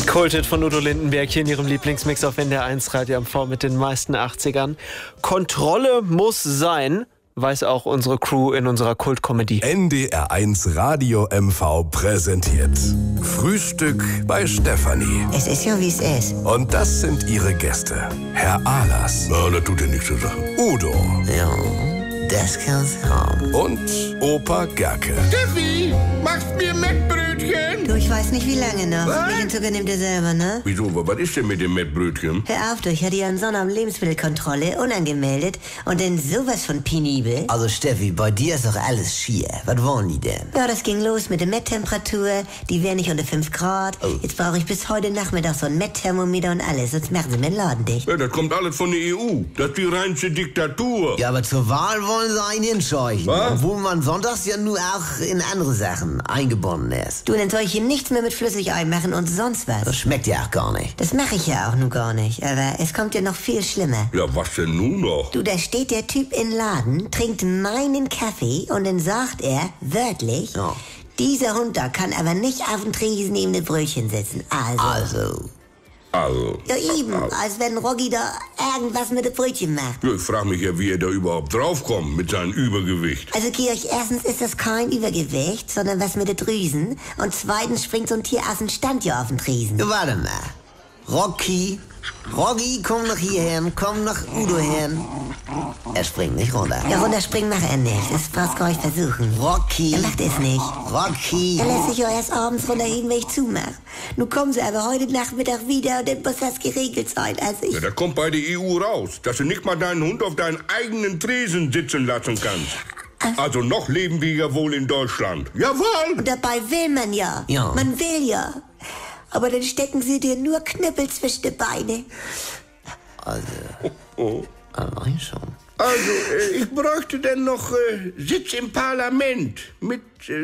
Kultet von Udo Lindenberg hier in ihrem Lieblingsmix auf NDR 1 Radio MV mit den meisten 80ern. Kontrolle muss sein, weiß auch unsere Crew in unserer Kultkomödie. NDR 1 Radio MV präsentiert Frühstück bei Stefanie. Es ist ja, wie es ist. Und das sind ihre Gäste. Herr Ahlers. Na, das tut ja nichts zur Sache. Udo. Ja, das kann's haben. Und Opa Gerke. Steffi, machst mir Mettbrötchen? Du, ich weiß nicht, wie lange noch. Was? Milch und Zucker nimmt er selber, ne? Wieso, was ist denn mit dem Mettbrötchen? Hör auf, du, ich hatte ja einen Sonntag Lebensmittelkontrolle, unangemeldet und dann sowas von penibel. Also Steffi, bei dir ist doch alles schier. Was wollen die denn? Ja, das ging los mit der Metttemperatur, die wäre nicht unter 5 Grad. Oh. Jetzt brauche ich bis heute Nachmittag so ein Mettthermometer und alles, sonst machen sie mir den Laden dicht. Ja, das kommt alles von der EU. Das ist die reinste Diktatur. Ja, aber zur Wahl wollen sie einen hinscheuchen. Was? Obwohl man sonntags ja nur auch in andere Sachen eingebunden ist. Du, dann soll ich hier nichts mehr mit Flüssigei machen und sonst Das was. schmeckt ja auch gar nicht. Das mache ich ja auch nun gar nicht, aber es kommt ja noch viel schlimmer. Ja, was denn nun noch? Du, da steht der Typ im Laden, trinkt meinen Kaffee und dann sagt er, wörtlich, Ja. dieser Hund da kann aber nicht auf dem Tresen neben dem Brötchen sitzen. Also. Ja eben, als wenn Roggi da irgendwas mit dem Brötchen macht. Ja, ich frage mich ja, wie er da überhaupt draufkommt mit seinem Übergewicht. Also Georg, erstens ist das kein Übergewicht, sondern was mit den Drüsen. Und zweitens springt so ein Tier aus dem Stand ja auf den Tresen. Ja, warte mal. Roggi, komm nach hierher, komm nach Udo her. Er springt nicht runter. Ja, runterspringen macht er nicht, das brauchst du gar nicht versuchen. Rocky, Er macht es nicht. Rocky. Er lässt sich ja erst abends runterheben, wenn ich zumache. Nun kommen sie aber heute Nachmittag wieder und dann muss das geregelt sein. Also Ja, da kommt bei der EU raus, dass du nicht mal deinen Hund auf deinen eigenen Tresen sitzen lassen kannst. Also noch leben wir ja wohl in Deutschland. Jawohl! Und dabei will man ja. Ja. Man will ja. Aber dann stecken sie dir nur Knüppel zwischen die Beine. Allein schon. Also, ich bräuchte denn noch Sitz im Parlament mit